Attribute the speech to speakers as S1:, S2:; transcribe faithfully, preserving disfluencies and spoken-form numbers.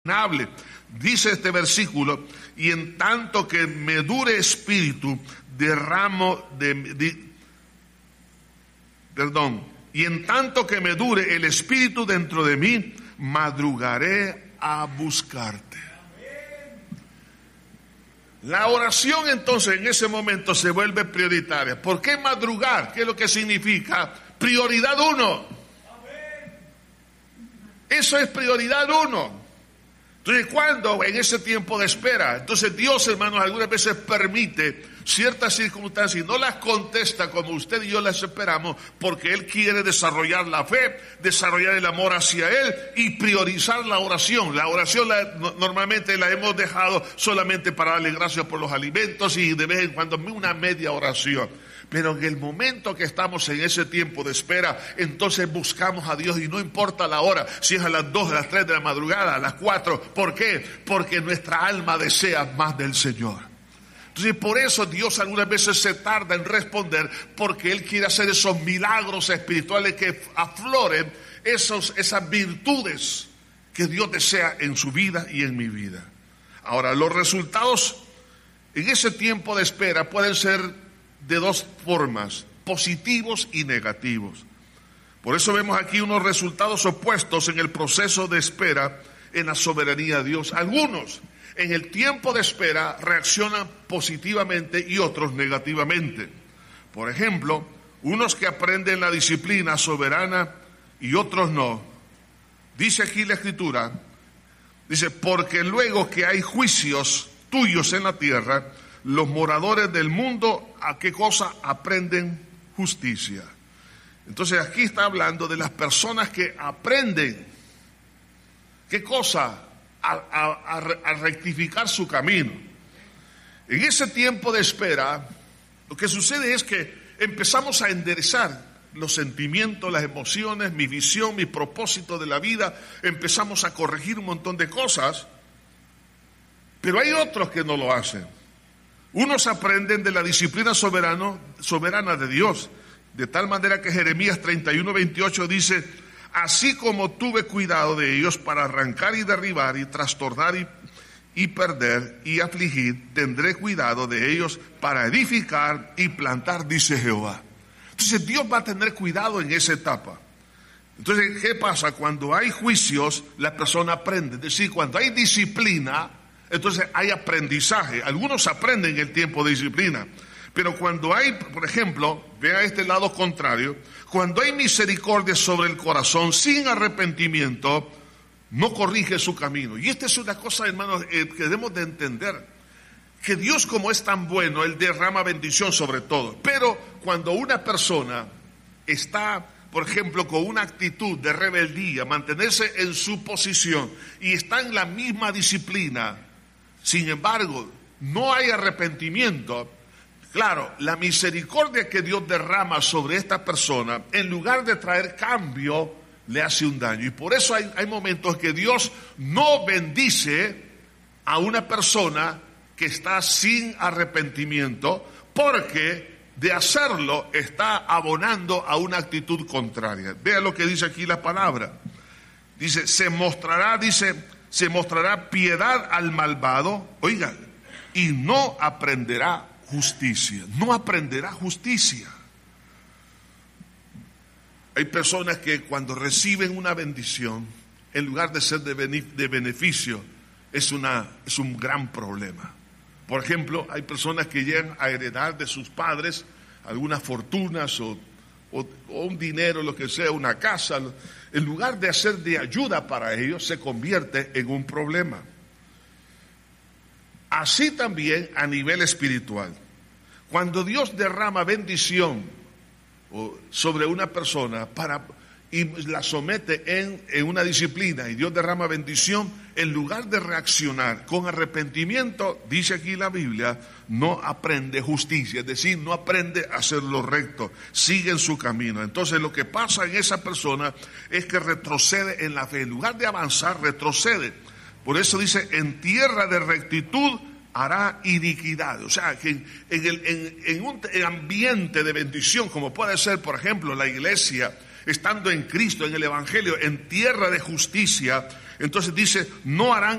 S1: Dice este versículo: y en tanto que me dure espíritu, derramo de, de perdón, y en tanto que me dure el espíritu dentro de mí, madrugaré a buscarte. La oración entonces en ese momento se vuelve prioritaria. ¿Por qué madrugar? ¿Qué es lo que significa? Prioridad uno. Eso es prioridad uno. Entonces, ¿cuándo? En ese tiempo de espera. Entonces Dios, hermanos, algunas veces permite ciertas circunstancias y no las contesta como usted y yo las esperamos, porque Él quiere desarrollar la fe, desarrollar el amor hacia Él y priorizar la oración. La oración la, no, normalmente la hemos dejado solamente para darle gracias por los alimentos y de vez en cuando una media oración. Pero en el momento que estamos en ese tiempo de espera, entonces buscamos a Dios y no importa la hora, si es a las dos, a las tres de la madrugada, a las cuatro. ¿Por qué? Porque nuestra alma desea más del Señor. Entonces por eso Dios algunas veces se tarda en responder, porque Él quiere hacer esos milagros espirituales que afloren esos, esas virtudes que Dios desea en su vida y en mi vida. Ahora, los resultados en ese tiempo de espera pueden ser de dos formas, positivos y negativos. Por eso vemos aquí unos resultados opuestos en el proceso de espera en la soberanía de Dios. Algunos en el tiempo de espera reaccionan positivamente y otros negativamente. Por ejemplo, unos que aprenden la disciplina soberana y otros no. Dice aquí la Escritura, dice, porque luego que hay juicios tuyos en la tierra, los moradores del mundo, ¿a qué cosa? Aprenden justicia. Entonces aquí está hablando de las personas que aprenden, ¿qué cosa? A, a, a rectificar su camino. En ese tiempo de espera, lo que sucede es que empezamos a enderezar los sentimientos, las emociones, mi visión, mi propósito de la vida. Empezamos a corregir un montón de cosas, pero hay otros que no lo hacen. Unos aprenden de la disciplina soberano, soberana de Dios, de tal manera que Jeremías treinta y uno, veintiocho dice, así como tuve cuidado de ellos para arrancar y derribar y trastornar y, y perder y afligir, tendré cuidado de ellos para edificar y plantar, dice Jehová. Entonces Dios va a tener cuidado en esa etapa. Entonces, ¿qué pasa? Cuando hay juicios, la persona aprende. Es decir, cuando hay disciplina, entonces hay aprendizaje. Algunos aprenden el tiempo de disciplina. Pero cuando hay, por ejemplo, vea este lado contrario, cuando hay misericordia sobre el corazón sin arrepentimiento, no corrige su camino. Y esta es una cosa, hermanos, eh, que debemos de entender. Que Dios, como es tan bueno, Él derrama bendición sobre todo. Pero cuando una persona está, por ejemplo, con una actitud de rebeldía, mantenerse en su posición y está en la misma disciplina, sin embargo, no hay arrepentimiento. Claro, la misericordia que Dios derrama sobre esta persona, en lugar de traer cambio, le hace un daño. Y por eso hay, hay momentos que Dios no bendice a una persona que está sin arrepentimiento, porque de hacerlo está abonando a una actitud contraria. Vea lo que dice aquí la palabra. Dice, se mostrará, dice, se mostrará piedad al malvado, oiga, y no aprenderá justicia. No aprenderá justicia. Hay personas que cuando reciben una bendición, en lugar de ser de beneficio, es, una, es un gran problema. Por ejemplo, hay personas que llegan a heredar de sus padres algunas fortunas o, o, o un dinero, lo que sea, una casa. En lugar de hacer de ayuda para ellos, se convierte en un problema. Así también a nivel espiritual. Cuando Dios derrama bendición sobre una persona para, y la somete en, en una disciplina, y Dios derrama bendición, en lugar de reaccionar con arrepentimiento, dice aquí la Biblia, no aprende justicia, es decir, no aprende a hacer lo recto, sigue en su camino. Entonces lo que pasa en esa persona es que retrocede en la fe, en lugar de avanzar, retrocede. Por eso dice, en tierra de rectitud hará iniquidad. O sea, que en, en, el, en, en un ambiente de bendición, como puede ser, por ejemplo, la iglesia, estando en Cristo, en el Evangelio, en tierra de justicia, entonces dice, no harán